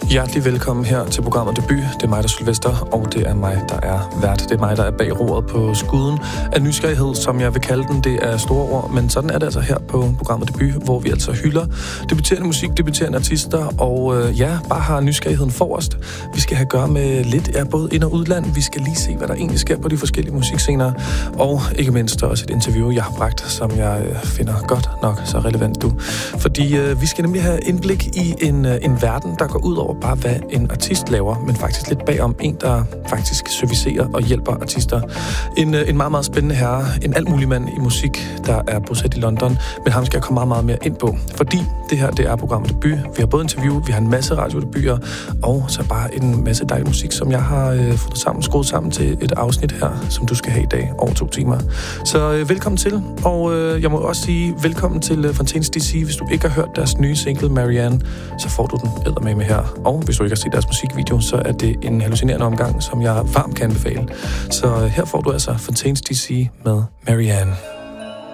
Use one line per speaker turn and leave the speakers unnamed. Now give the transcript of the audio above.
Hjertelig velkommen her til programmet Debut. Det er mig, der er Sylvester, og det er mig, der er vært. Det er mig, der er bag roret på skuden af nysgerrighed, som jeg vil kalde den. Det er store ord, men sådan er det altså her på programmet Debut, hvor vi altså hylder debuterende musik, debuterende artister, og bare har nysgerrigheden forrest. Vi skal have at gøre med lidt af både ind- og udland. Vi skal lige se, hvad der egentlig sker på de forskellige musikscener, og ikke mindst også et interview, jeg har bragt, som jeg finder godt nok så relevant du. Fordi vi skal nemlig have indblik i en verden, der går ud over bare hvad en artist laver, men faktisk lidt bagom en, der faktisk servicerer og hjælper artister. En meget, meget spændende herre, en alt mulig mand i musik, der er bosat i London, men ham skal jeg komme meget, meget mere ind på, fordi det her, det er programmet Debut. Vi har både interview, vi har en masse radiodebuter, og så bare en masse dejlig musik, som jeg har fået skruet sammen til et afsnit her, som du skal have i dag, over 2 timer. Så velkommen til, og jeg må også sige velkommen til Fontaines DC. Hvis du ikke har hørt deres nye single, Marianne, så får du den eddermame her. Og hvis du ikke har set deres musikvideo, så er det en hallucinerende omgang, som jeg varmt kan anbefale. Så her får du altså Fontaines DC med Marianne.